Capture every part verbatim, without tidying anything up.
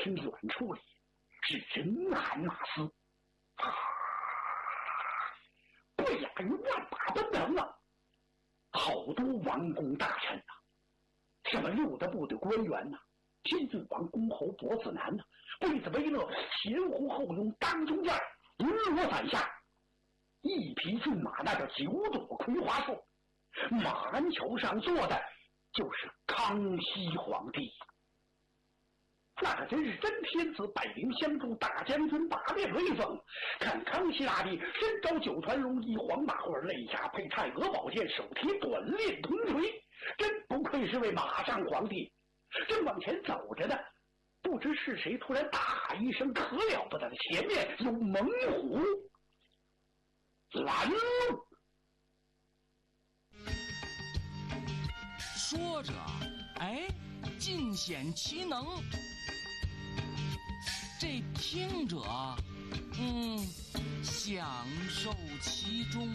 听远处里是人喊马嘶，啊，不亚于万马奔腾啊！好多王公大臣呐、啊，什么六德部的官员呐、啊，天郡王公侯伯子男呐、啊，贝子维勒前呼后拥，当中间一落伞下，一匹骏马，那叫九朵葵花树，马鞍桥上坐的就是康熙皇帝。那可真是真天子，百灵相助，大将军，八面威风。看康熙大帝身着九团龙衣，黄马褂，肋下佩钗鹅宝剑，手提短链铜锤，真不愧是位马上皇帝。正往前走着呢，不知是谁突然大喊一声，可了不得的，前面有猛虎拦路。 说着，哎，尽显其能。这听者，嗯，享受其中。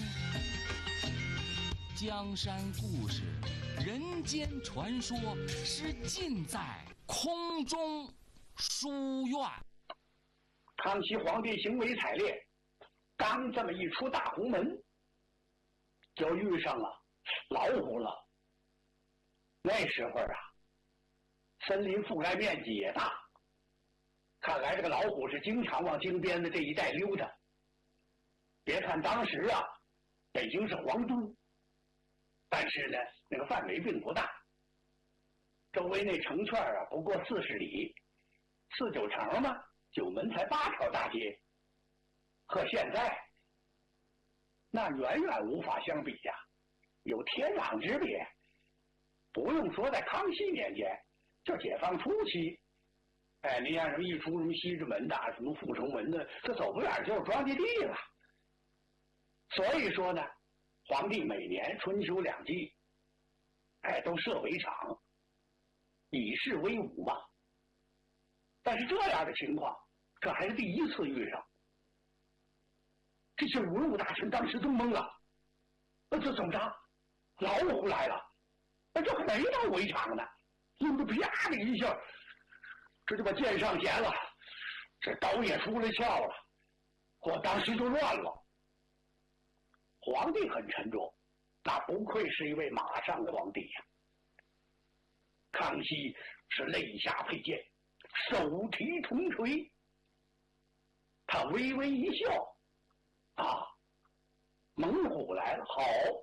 江山故事、人间传说，是尽在空中书院。 康熙皇帝行为采烈，刚这么一出大红门，就遇上了老虎了。那时候啊，森林覆盖面积也大，看来这个老虎是经常往京边的这一带溜达。别看当时啊，北京是皇都，但是呢，那个范围并不大，周围那城圈啊，不过四十里，四九城嘛，九门才八条大街，和现在那远远无法相比呀、啊，有天壤之别。不用说，在康熙年间，就解放初期，哎，你像什么一出什么西直门的，什么阜成门的，这走不远就是庄稼地了。所以说呢，皇帝每年春秋两季，哎，都设围场，以示威武嘛。但是这样的情况，这还是第一次遇上。这些文武大臣当时都懵了，那这怎么着？老虎来了，那这还没到围场呢，用着啪的一下，这就把剑上弦了，这刀也出来鞘了，我当时就乱了。皇帝很沉着，那不愧是一位马上皇帝呀、啊。康熙是肋下佩剑，手提铜锤，他微微一笑，啊，猛虎来了，好，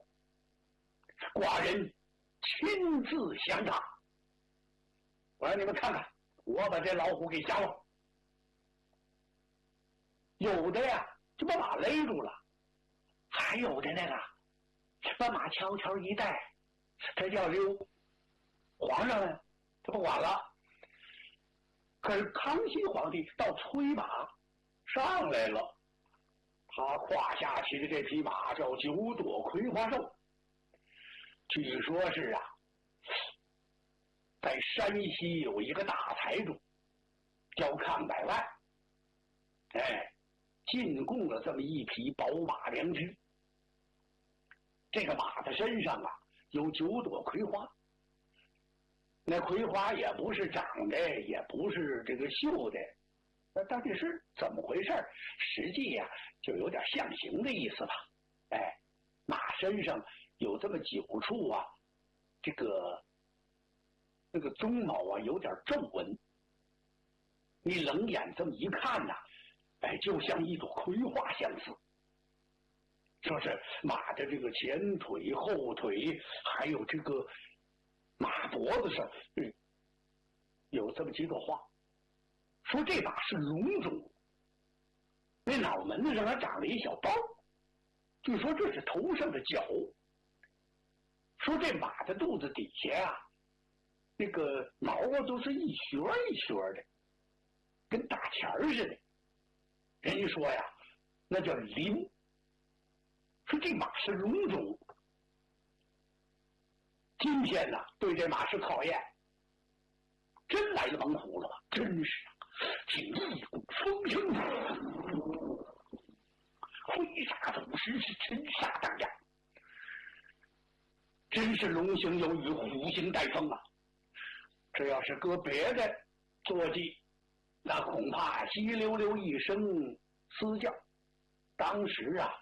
寡人亲自降他。我让你们看看，我把这老虎给降了。有的呀就把马勒住了，还有的那个把马悄悄一带，他要溜。皇上呢他不管了，可是康熙皇帝到催马上来了，他胯下骑的这匹马叫九朵葵花兽，据说是啊，在山西有一个大财主叫康百万，哎，进贡了这么一匹宝马良驹。这个马的身上啊有九朵葵花，那葵花也不是长的，也不是这个绣的，那到底是怎么回事？实际呀、啊，就有点象形的意思吧。哎，马身上有这么九处啊，这个那个鬃毛啊有点皱纹，你冷眼这么一看呐、啊，哎，就像一朵葵花相似。说是马的这个前腿、后腿，还有这个马脖子上，嗯，有这么几朵花。说这马是龙种，那脑门子上还长了一小包，据说这是头上的角。说这马的肚子底下啊，那个毛啊都是一圈一圈的，跟大钱儿似的。人家说呀，那叫鳞。说这马是龙种。今天呢，对这马是考验，真来了猛虎了吧？真是啊，请一股风声，挥杀走石，是尘沙荡漾，真是龙行有雨，虎行带风啊！这要是搁别的坐骑， 那恐怕稀溜溜一声嘶叫，当时啊，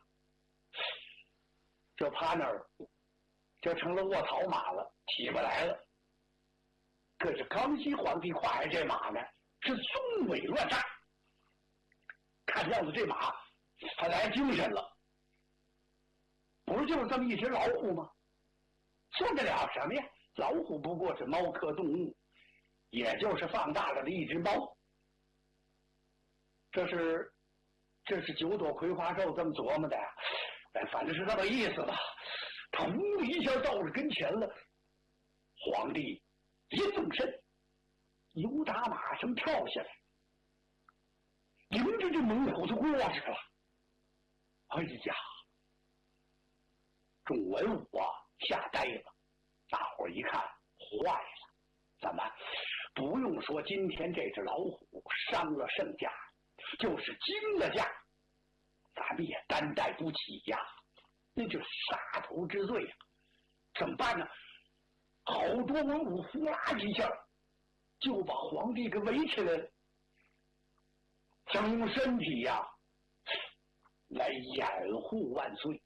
就趴那儿，就成了卧槽马了，起不来了。可是康熙皇帝胯下这马呢，是纵尾乱扎，看样子这马他来精神了，不是就是这么一只老虎吗？算得了什么呀？老虎不过是猫科动物，也就是放大了的一只猫。这是这是九朵葵花兽这么琢磨的呀，哎，反正是这么意思吧。腾的一下到了跟前了，皇帝一纵身，由打马上跳下来，迎着这猛虎就过去了。哎呀，众文武啊吓呆了，大伙儿一看坏了，怎么不用说今天这只老虎伤了圣驾，就是惊了驾，咱们也担待不起呀，那就是杀头之罪呀！怎么办呢？好多文武呼啦一下就把皇帝给围起来了，想用身体呀来掩护万岁。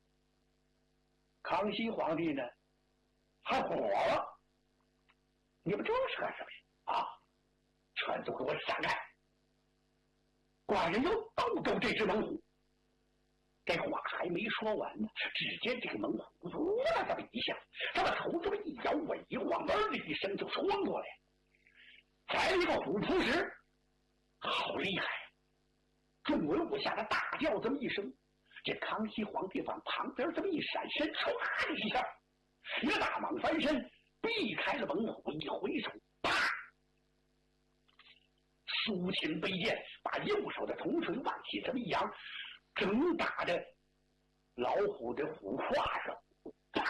康熙皇帝呢还火了，你们这是干什么呀？啊，全都给我闪开！寡人要斗斗这只猛虎。这话还没说完呢，只见这个猛虎呜了这么一下，这么头这么一摇，尾一晃，嗷的一声就冲过来，来了一个虎扑石，好厉害！众文武吓得大叫这么一声，这康熙皇帝往旁边这么一闪身，唰的一下，一个大蟒翻身避开了猛虎，一回手，啪！抒情飞剑，把右手的铜锤往起这么一扬，正打在老虎的虎胯上，啪！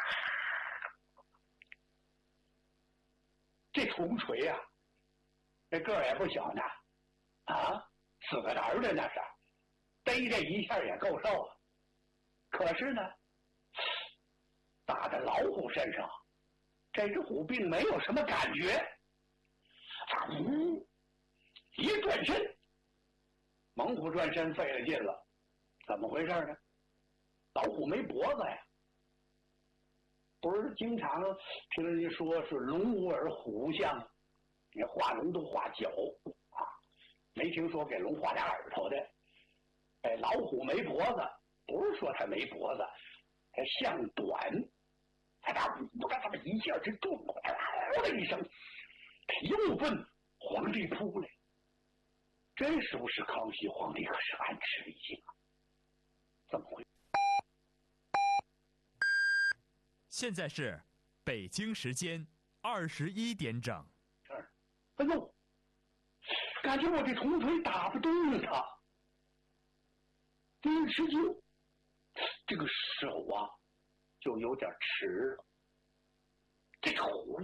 这铜锤啊，这个儿也不小呢，啊，死个人的那是，逮这一下也够受了。可是呢，打在老虎身上，这只虎并没有什么感觉，啊，呜，一转身，猛虎转身费了劲了。怎么回事呢？老虎没脖子呀！不是经常听人家说是龙无耳虎无相，你画龙都画脚啊，没听说给龙画俩耳朵的。哎，老虎没脖子，不是说它没脖子，它相短，它打不干这么一下就撞过来，嗷的一声，又奔皇帝扑来。这时候是康熙皇帝可是暗吃一惊啊！怎么回事？ 现在是北京时间二十一点整。 哎呦，感觉我这铜锤打不动他，一吃惊，这个手啊就有点迟了。这个虎，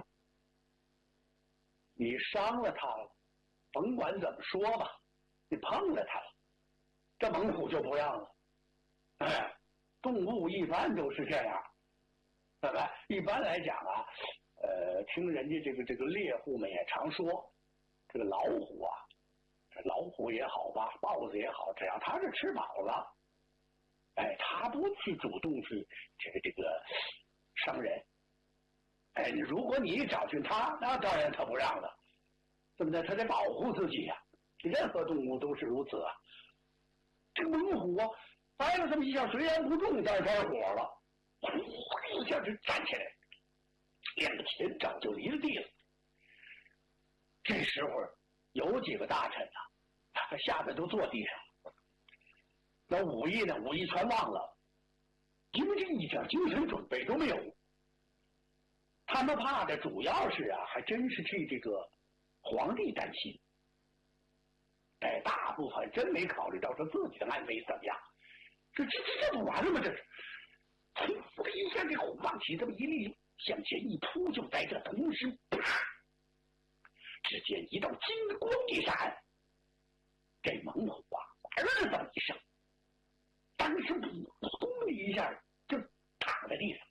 你伤了他了，甭管怎么说吧，你碰了他了，这猛虎就不让了。哎，动物一般都是这样，怎么？一般来讲啊，呃，听人家这个这个猎户们也常说，这个老虎啊，这老虎也好吧，豹子也好，只要它是吃饱了，哎，它不去主动去这个这个伤人。哎，如果你找寻它，那当然它不让了，对不对？它得保护自己呀、啊。任何动物都是如此啊。这个猛虎啊，挨了这么一下，虽然不重，但是开火了，哗一下就站起来，两个前掌就离了地了。这时候有几个大臣啊，他下边都坐地上了。那武艺呢？武艺全忘了，因为这一点精神准备都没有。他们怕的主要是啊，还真是替这个皇帝担心。哎，大部分真没考虑到说自己的安危怎么样。这这这这不完了吗？这是，噗的一下，这虎往起这么一立，向前一扑，就在这同时，啪！只见一道金光一闪，这猛虎啊，儿子这么一声，当时扑通的一下就躺在地上，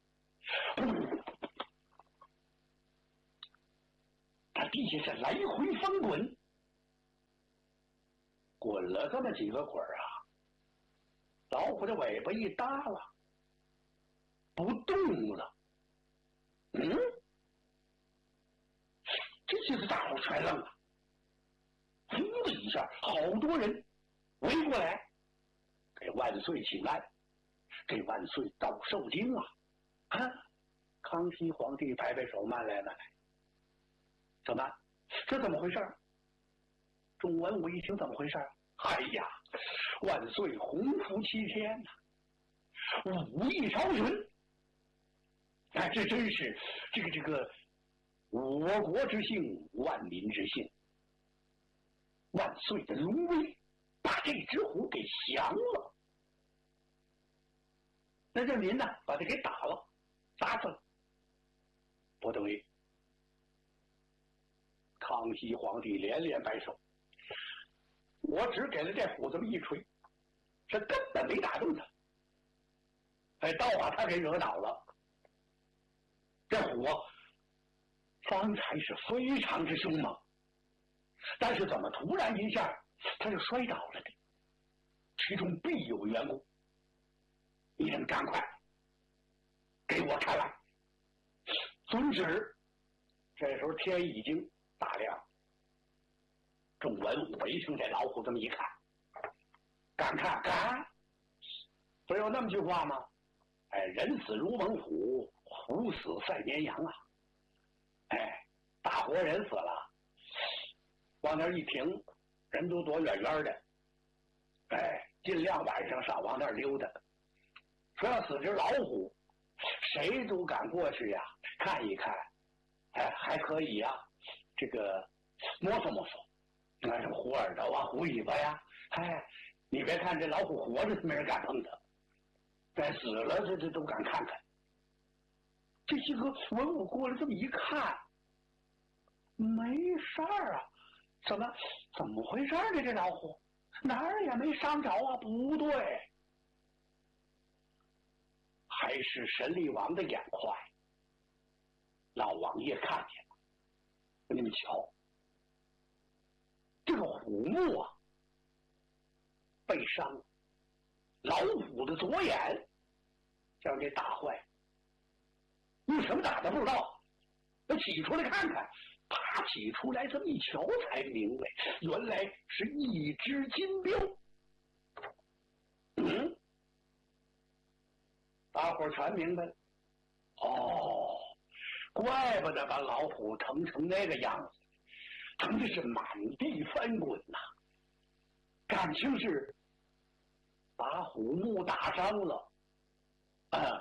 他地下是来回翻滚， 抡了这么几个滚啊，老虎的尾巴一耷拉，不动了。嗯，这几个大伙全愣了，呼的一下，好多人围过来，给万岁请安，给万岁道寿经啊！啊，康熙皇帝摆摆手，慢来慢来，怎么？这怎么回事？众文武一听怎么回事？哎呀，万岁洪福齐天呐、啊，武艺超群！哎，这真是这个这个我国之幸，万民之幸。万岁的龙威把这只虎给降了，那这您呢，把它给打了，打死了。不对，康熙皇帝连连摆手，我只给了这虎这么一锤，这根本没打动他，哎，倒把他给惹恼了。这虎方才是非常之凶猛，但是怎么突然一下他就摔倒了呢？其中必有缘故。你们赶快给我看来。遵旨。这时候天已经大亮，众文武围听这老虎这么一看，敢看敢，不是有那么句话吗？哎，人死如猛虎，虎死赛绵羊啊！哎，大活人死了，往那儿一停，人都躲远远的，哎，尽量晚上少往那儿溜达。说要死只老虎，谁都敢过去呀、啊，看一看，哎，还可以呀、啊，这个摸索摸索，那什么虎耳朵啊、虎尾巴呀，哎，你别看这老虎活着没人敢碰它，但死了这这都敢看看。这些个文武过来这么一看，没事儿啊，怎么怎么回事呢？这老虎哪儿也没伤着啊，不对，还是神力王的眼快。老王爷看见了，你们瞧，这个虎目啊被伤了，老虎的左眼将给打坏，用什么打的不知道，那起出来看看，啪起出来这么一瞧才明白，原来是一只金镖。嗯，大伙儿全明白了。哦，怪不得把老虎疼成那个样子，疼的是满地翻滚呐、啊！感情是把虎目打伤了。啊、嗯，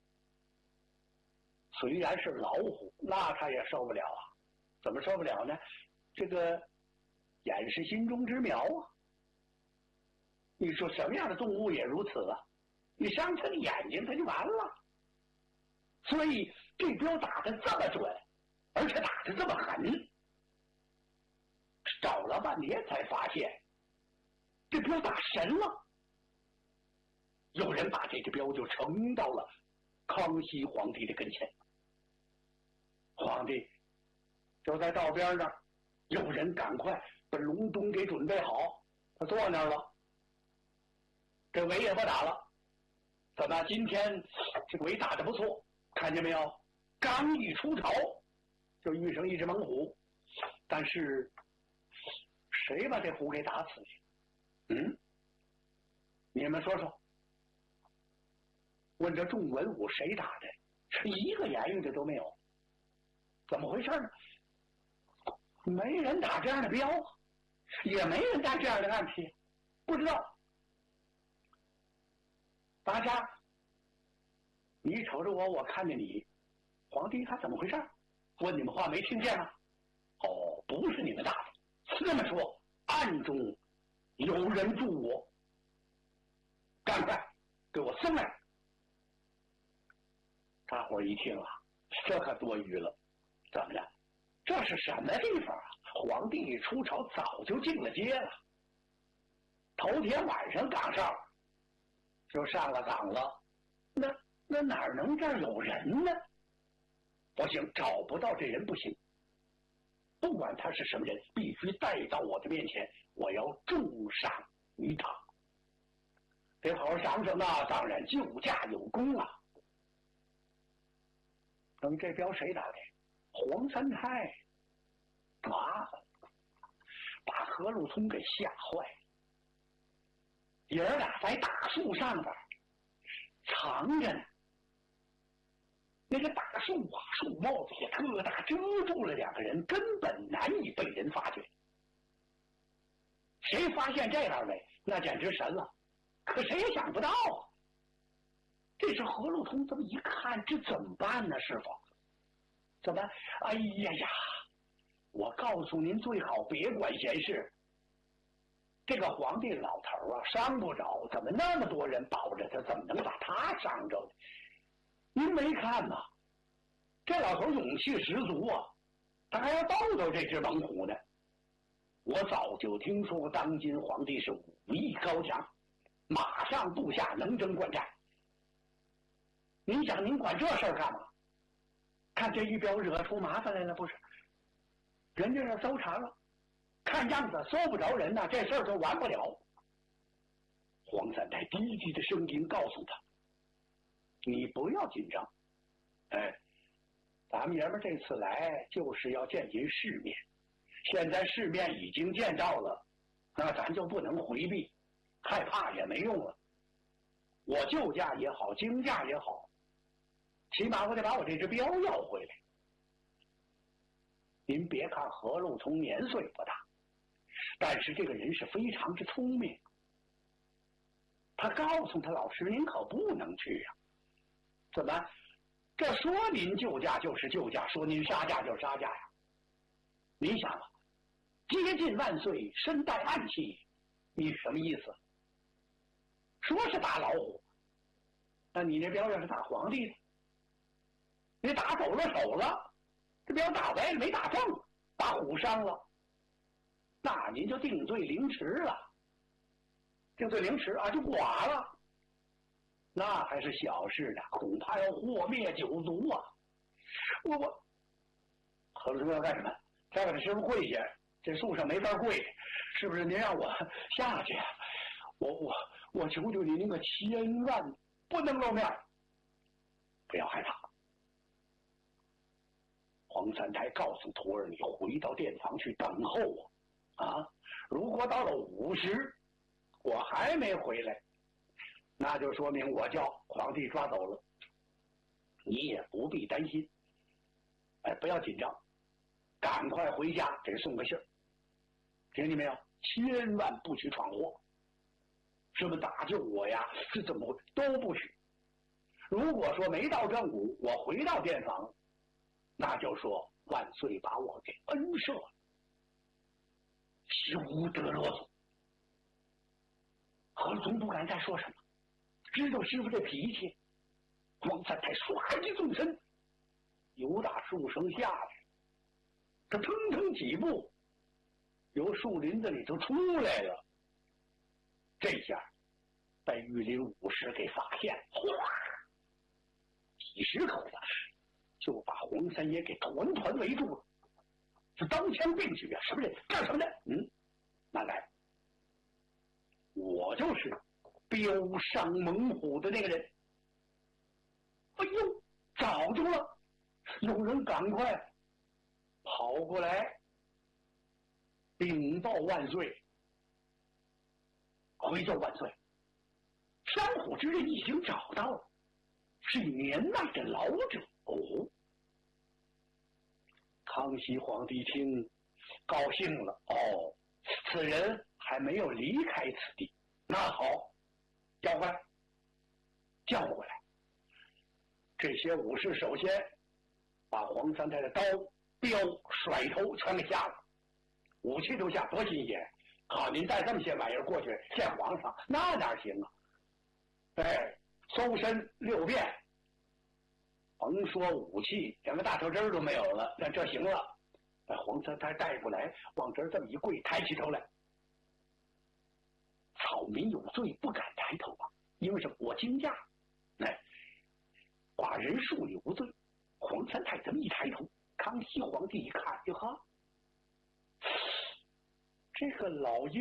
虽然是老虎，那他也受不了啊。怎么受不了呢？这个眼是心中之苗啊。你说什么样的动物也如此啊？你伤它的眼睛，它就完了。所以这镖打得这么准，而且打得这么狠，找了半天才发现，这镖打神了。有人把这只镖就呈到了康熙皇帝的跟前，皇帝就在道边那儿，有人赶快把隆冬给准备好，他坐那儿了。这围也不打了，怎么今天这个围打得不错？看见没有？刚一出巢就遇上一只猛虎，但是谁把这虎给打死去？嗯，你们说说。问这众文武谁打的？是一个言语的都没有。怎么回事呢？没人打这样的镖，也没人干这样的案题，不知道。大家，你瞅着我，我看见你，皇帝他怎么回事？问你们话没听见吗？哦，不是你们打的。那么说，暗中有人助我，赶快给我送来。大伙儿一听啊，这可多余了。怎么着？这是什么地方啊？皇帝一出朝早就进了街了，头天晚上赶上就上了岗了。那那哪能这儿有人呢？不行，找不到这人不行。不管他是什么人，必须带到我的面前， 我要重赏于他。这好商上那当然救驾有功啊。等这镖谁打的？黄三太。麻烦，把何禄通给吓坏了。爷儿俩在大树上边藏着呢。那个大树啊，树帽子也特大，遮住了两个人，根本难以被人发觉。谁发现这二位，那简直神了。可谁也想不到啊。这时何禄通这么一看，这怎么办呢？师傅，怎么？哎呀呀！我告诉您，最好别管闲事。这个皇帝老头啊，伤不着，怎么那么多人保着他，怎么能把他伤着呢？您没看吗？这老头勇气十足啊，他还要斗斗这只猛虎呢。我早就听说当今皇帝是武艺高强，马上部下能征惯战。您想，您管这事儿干嘛？看这一镖惹出麻烦来了，不是？人家要搜查了，看样子搜不着人呐，这事儿就完不了。黄三太低低的声音告诉他：“你不要紧张，哎，咱们爷们这次来就是要见您世面，现在世面已经见到了，那咱就不能回避，害怕也没用了。我救驾也好，惊驾也好，起码我得把我这只镖要回来。您别看何禄通年岁不大，但是这个人是非常之聪明。他告诉他老师，您可不能去呀、啊。怎么？这说您救驾就是救驾，说您杀驾就是杀驾呀？您想啊，接近万岁，身带暗器，你什么意思？说是打老虎，那你这镖要是打皇帝呢？你打走了手了。这镖打歪了没打正，把虎伤了，那您就定罪凌迟了。定罪凌迟啊，就剐了，那还是小事呢，恐怕要祸灭九族啊！我我，何禄通要干什么？再给他师傅跪下，这树上没法跪，是不是？您让我下去，我我我求求你，您可千万不能露面，不要害怕。黄三太告诉徒儿：“你回到殿房去等候我，啊！如果到了午时，我还没回来，那就说明我叫皇帝抓走了。你也不必担心，哎，不要紧张，赶快回家给送个信儿，听见没有？千万不许闯祸，什么打救我呀，是怎么回都不许。如果说没到正午，我回到殿房。”那就说万岁把我给恩赦了，休得啰嗦。何总不敢再说什么，知道师傅这脾气。黄三太唰一纵身，由打树绳下来，他腾腾几步，由树林子里头出来了。这下被御林武士给发现，哗，几十口子。就把黄三爷给团团围住了，是刀枪并举啊！什么人？干什么的？嗯，那来，我就是镖伤猛虎的那个人。哎呦，找着了！有人赶快跑过来禀报万岁，回奏万岁，山虎之人已经找到了，是年迈的老者。哦，康熙皇帝听，高兴了。哦，此人还没有离开此地。那好，叫回来，叫回来。这些武士首先把黄三太的刀、镖、甩头全给下了，武器都下，多新鲜！好，您带这么些玩意儿过去见皇上，那哪行啊？哎，搜身六遍。甭说武器，连个大头针都没有了，那这行了。把黄三太带过来，往这儿这么一跪，抬起头来。草民有罪，不敢抬头啊，因为是我惊驾。哎，寡人恕你无罪。黄三太这么一抬头，康熙皇帝一看，哟呵，这个老鹰